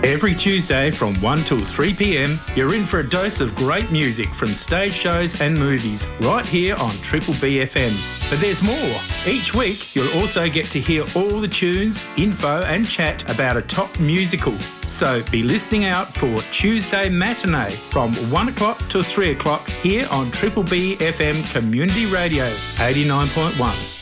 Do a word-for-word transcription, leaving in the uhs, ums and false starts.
Every Tuesday from one till three p m, you're in for a dose of great music from stage shows and movies right here on Triple B F M. But there's more. Each week, you'll also get to hear all the tunes, info and chat about a top musical. So be listening out for Tuesday Matinee from one o'clock till three o'clock here on Triple B F M Community Radio eighty-nine point one.